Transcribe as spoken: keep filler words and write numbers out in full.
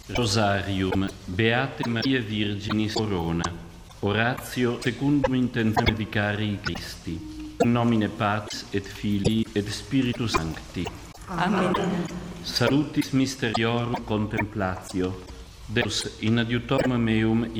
Rosarium, Beate Maria Virginis Corona, Oratio secundum intentione Vicarii Christi, in nomine Patris et Filii et Spiritus Sancti. Amen. Salutis mysteriorum contemplatio, Deus in adiutorium meum